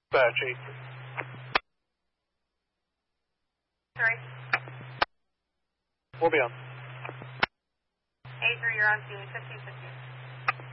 Batch 8. 3. We'll be on. 8-3, you're on scene, 1550.